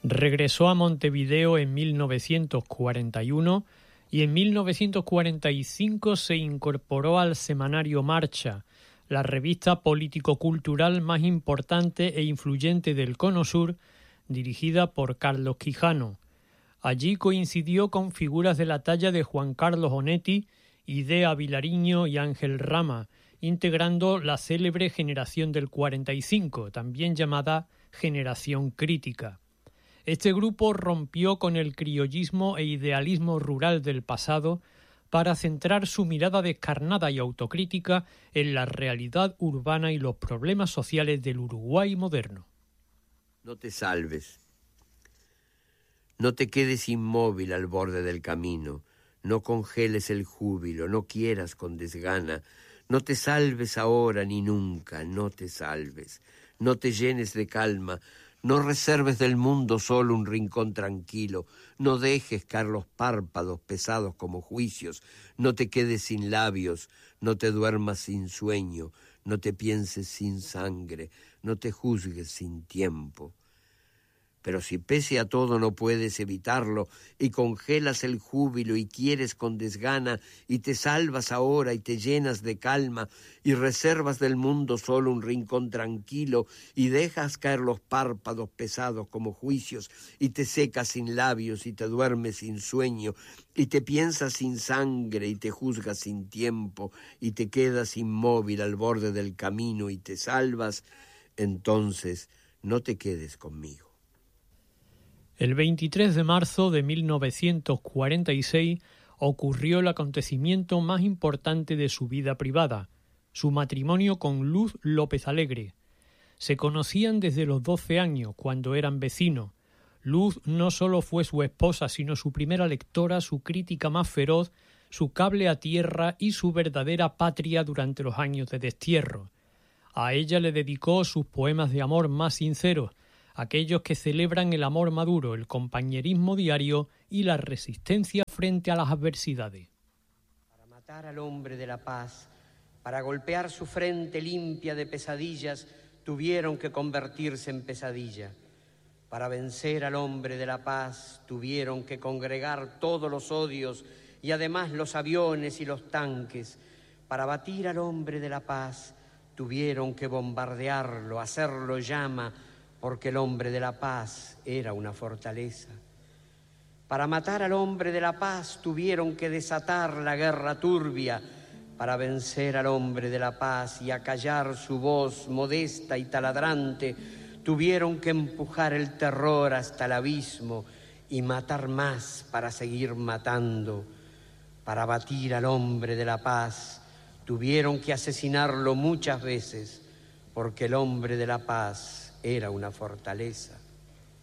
Regresó a Montevideo en 1941 y en 1945 se incorporó al semanario Marcha, la revista político-cultural más importante e influyente del Cono Sur, dirigida por Carlos Quijano. Allí coincidió con figuras de la talla de Juan Carlos Onetti, Idea Vilariño y Ángel Rama, integrando la célebre Generación del 45, también llamada Generación Crítica. Este grupo rompió con el criollismo e idealismo rural del pasado para centrar su mirada descarnada y autocrítica en la realidad urbana y los problemas sociales del Uruguay moderno. No te salves. No te quedes inmóvil al borde del camino. No congeles el júbilo, no quieras con desgana. No te salves ahora ni nunca, no te salves. No te llenes de calma. No reserves del mundo solo un rincón tranquilo, no dejes caer los párpados pesados como juicios, no te quedes sin labios, no te duermas sin sueño, no te pienses sin sangre, no te juzgues sin tiempo. Pero si pese a todo no puedes evitarlo y congelas el júbilo y quieres con desgana y te salvas ahora y te llenas de calma y reservas del mundo solo un rincón tranquilo y dejas caer los párpados pesados como juicios y te secas sin labios y te duermes sin sueño y te piensas sin sangre y te juzgas sin tiempo y te quedas inmóvil al borde del camino y te salvas, entonces no te quedes conmigo. El 23 de marzo de 1946 ocurrió el acontecimiento más importante de su vida privada, su matrimonio con Luz López Alegre. Se conocían desde los 12 años, cuando eran vecinos. Luz no solo fue su esposa, sino su primera lectora, su crítica más feroz, su cable a tierra y su verdadera patria durante los años de destierro. A ella le dedicó sus poemas de amor más sinceros, aquellos que celebran el amor maduro, el compañerismo diario y la resistencia frente a las adversidades. Para matar al hombre de la paz, para golpear su frente limpia de pesadillas, tuvieron que convertirse en pesadilla. Para vencer al hombre de la paz, tuvieron que congregar todos los odios y además los aviones y los tanques. Para batir al hombre de la paz, tuvieron que bombardearlo, hacerlo llama, porque el hombre de la paz era una fortaleza. Para matar al hombre de la paz tuvieron que desatar la guerra turbia, para vencer al hombre de la paz y acallar su voz modesta y taladrante, tuvieron que empujar el terror hasta el abismo y matar más para seguir matando. Para batir al hombre de la paz tuvieron que asesinarlo muchas veces, porque el hombre de la paz era una fortaleza.